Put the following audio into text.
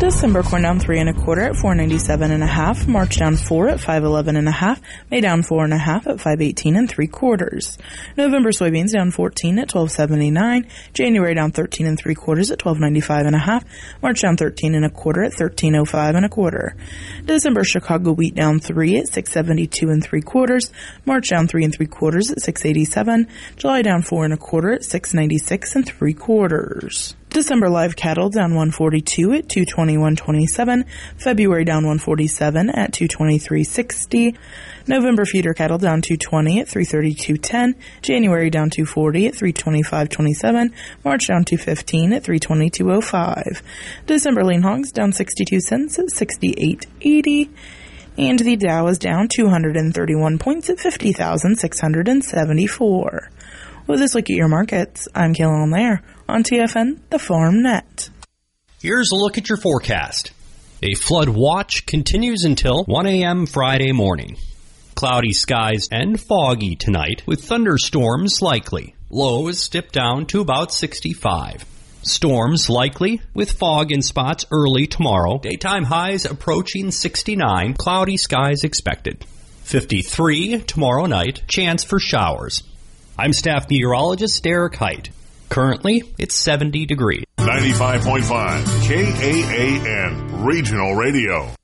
December corn down 3 1/4 at $4.97 1/2. March down 4 at $5.11 1/2. May down 4 1/2 at $5.18 3/4. November soybeans down 14 at $12.79. January down 13 3/4 at $12.95 1/2. March down 13 1/4 at $13.05 1/4. December Chicago wheat down 3 at $6.72 3/4. March down 3 3/4 at $6.87. July down 4 1/4 at $6.96 3/4. December live cattle down 142 at $221.27. February down 147 at $223.60. November feeder cattle down 220 at $332.10. January down 240 at $325.27. March down 215 at $322.05. December lean hogs down 62 cents at $68.80. And the Dow is down 231 points at 50,674. With this look at your markets, I'm Kayla Lair on TFN, the Farm Net. Here's a look at your forecast. A flood watch continues until 1 a.m. Friday morning. Cloudy skies and foggy tonight with thunderstorms likely. Lows dip down to about 65. Storms likely with fog in spots early tomorrow. Daytime highs approaching 69. Cloudy skies expected. 53 tomorrow night. Chance for showers. I'm staff meteorologist Derek Height. Currently, it's 70 degrees. 95.5 KAAN Regional Radio.